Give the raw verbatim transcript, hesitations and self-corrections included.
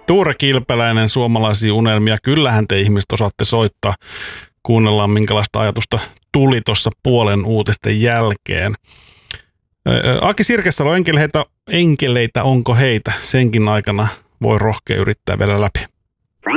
Tuure Kilpeläinen, Suomalaisia unelmia. Kyllähän te ihmiset osaatte soittaa. Kuunnellaan, minkälaista ajatusta tuli tuossa puolen uutisten jälkeen. Aki Sirkesalo, enkeleitä, enkeleitä onko heitä? Senkin aikana voi rohkea yrittää vielä läpi.